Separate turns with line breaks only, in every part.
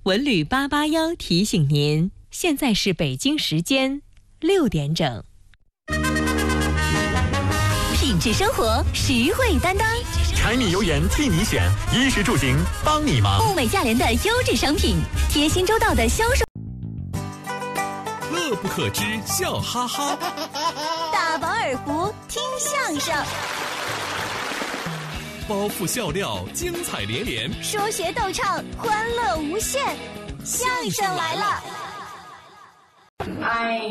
文旅881提醒您，现在是北京时间6点整。
品质生活，实惠担当。
柴米油盐替你选，衣食住行帮你忙。
物美价廉的优质商品，贴心周到的销售。
乐不可支，笑哈哈。
大饱耳福，听相声。
包袱笑料，精彩连连。
说学逗唱，欢乐无限。相声来了。
哎，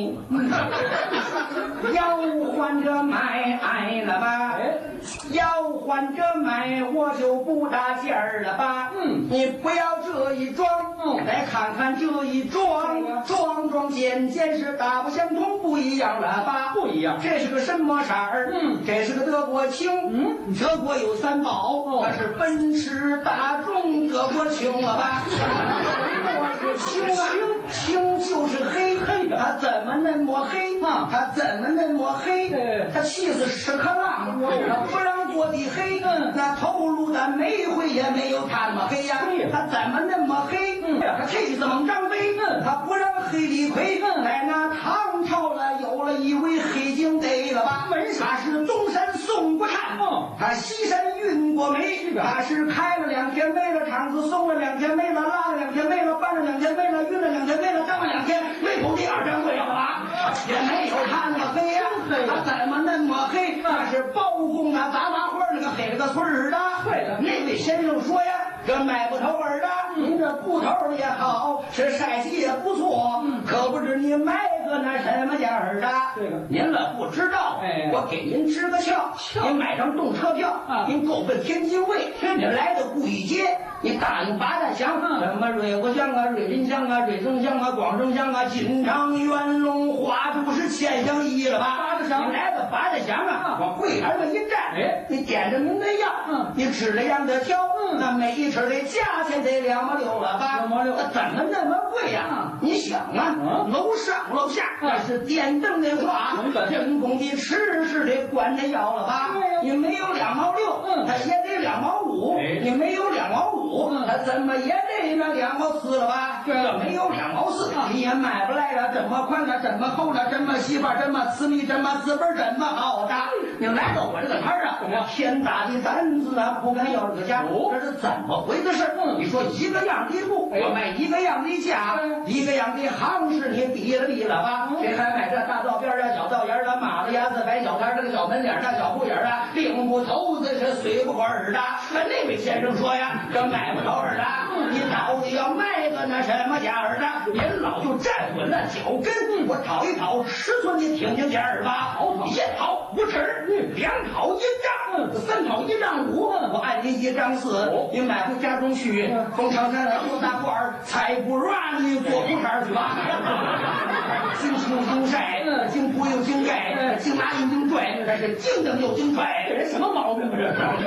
要换着买了吧？要换着买，我就不搭劲儿了吧？你不要这一装，再看看这一装，装件是大不相同，不一样了吧？不一样。这是个什么色儿？这是个德国青。德国有3宝，那是奔驰、大众、德国青了吧？我是青啊，青就是黑。他怎么那么黑？他怎么那么黑？他气死屎壳郎，他不让过的黑。那头颅的煤灰也没有他那么黑呀。他怎么那么黑？他气死猛张飞，他不让黑李逵。在那唐朝了，有了一位黑警贼了吧？他是东山送过炭，他西山运过煤，他是开了2天煤了，厂子送了2天煤了，拉了2天煤了，搬了2天煤了，运了2天煤了，挣了2天，没头第2张对了吧？也没有他那么黑呀，他怎么那么黑？那是包公啊，杂花花那个黑了个穗儿的。对的，那位先生说呀，这买不头儿的，您这布头也好，是晒洗也不错，可不知你买个那什么价儿的。这个您了不知道，我给您支个窍，您买张动车票，您够奔天津卫，您来到故意街，你答应八大乡，什么瑞国乡啊、瑞林乡啊、瑞增乡啊、广正乡啊、金昌、元龙、花都是千乡一了吧？你来到八大乡啊，往柜台上一站，你点着您的药，你指着样的挑，那每一尺的价钱得2毛6了吧？2毛6，那怎么那么贵呀？你想啊，楼上楼下那是电灯的话，人工的吃是得管着要了吧？你没有2毛6，他也得2毛5，你没有2毛5，他怎么也得那2毛4了吧？这没有2毛4，你也买不来了。这么宽的，这么厚的，这么细吧，这么私密，这么资本，这么好的。你来到我这个摊儿啊，天大的担子啊，不敢要这个价，这是怎么回的事？你说一个样的布，我卖一个样的价，一个样的行市，你比了吧？谁还买这大道边啊、小道沿的、马路牙子、摆小摊这个小门脸大小铺眼的、领不头子是随不管的。那位先生说呀，这买不头儿的，你到底要卖个那什么价儿的？您老就站稳了脚跟，我讨一讨尺寸，你听听价儿吧。1讨5尺，2讨1丈，3讨1丈5，我按您1丈4，你买回家中去，从长山做大褂儿，才不让你做裤衩去吧。经清经晒，经铺又经盖，经拿又经拽，这是经蹬又经拽，这人什么毛病啊？这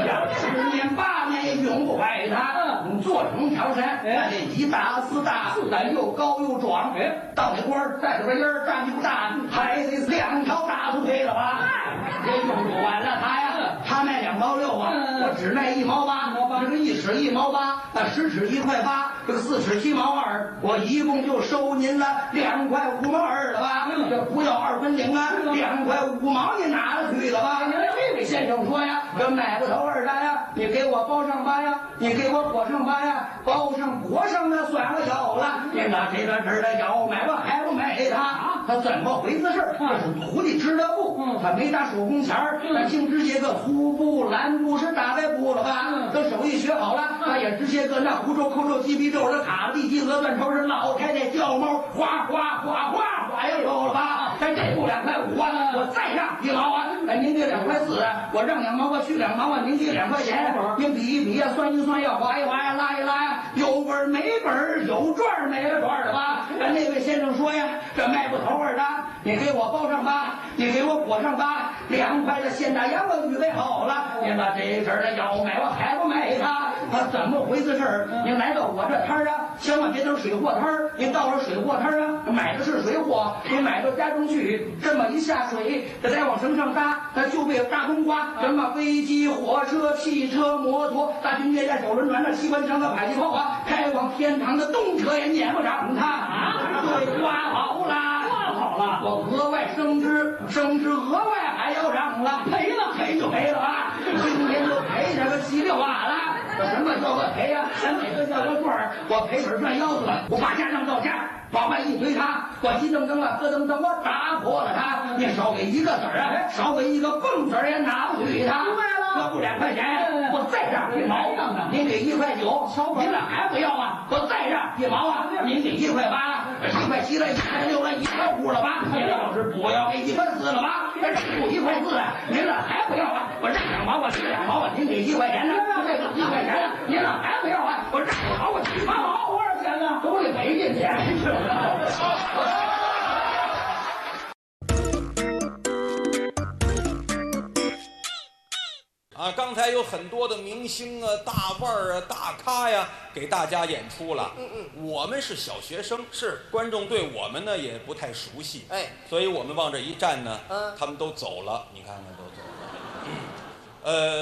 10年8年也永不坏他。做成长山，那得1大4大，4大又高又壮。到那官儿带着个音儿，站不大，还得2条大腿配了吧？也用不完了他呀。他卖2毛6啊，我只卖1毛8，这个1尺1毛8，那10尺1块8，这个4尺7毛2，我一共就收您了2块5毛2了吧？这不要2分领啊，2块5毛你拿了去了吧？这位先生说呀，这买不头儿的呀，你给我包上吧呀，你给我裹上吧呀，包上裹上那算了小了，你拿这个纸的要买吧还不买他怎么回事？这是徒弟织的布，他没打手工钱儿，他净织些个粗布、蓝布是大白布了吧？等手艺学好了，他也织些个那胡诌、扣诌、鸡皮皱、这卡子地鸡鹅断头是老太太掉毛，哗哗哗哗哗也有了吧？这布2块5啊，我再让1毛啊，您给2块4，我让2毛，我去2毛啊，您给2块钱，您比一比呀，算一算呀，划一划呀，拉一拉呀，有本没本，有赚没了赚的吧？那位先生说呀，这卖不头儿的，你给我包上吧，你给我裹上吧，2块的现大洋我预备好了，您把这阵儿的要买我还不买他怎么回事？您来到我这摊儿啊，千万别等水货摊儿，您到了水货摊儿啊，买的是水货，您买到家中去，这么一下水，这再往绳上搭，那就被大冬瓜，什么飞机、火车、汽车、摩托、大军舰、小轮船、那机关枪、迫击炮啊，开往到天堂的动车也撵不上他啊！对，刮好了，我额外升职额外还要涨了，赔就赔了啊！今天就赔这个7、6万了。这什么叫个赔呀？咱每个叫个棍儿，我赔本赚腰子，我把家当到家，往外一推他，我急蹬蹬啊，咯噔噔，我打破了他。你少给一个子儿啊，少给一个蹦子儿也拿不去他。明白了，要不2块钱，我再让1毛，您给1块9，您这还不要啊？我再让1毛啊，您给1块8，1块7了，1块6了，1块5了吧？您要是不要给1块4了吧？这不1块4了，您这还不要啊？我让2毛，我吃2毛啊，您给1块钱呢？这个1块钱呢，您这还不要啊？我让2毛，我7毛，多少钱呢？都得赔进去。
刚才有很多的明星啊、大腕儿啊、大咖呀，给大家演出了。我们是小学生，是观众对我们呢也不太熟悉，所以我们往这一站呢，他们都走了，你看看都走了。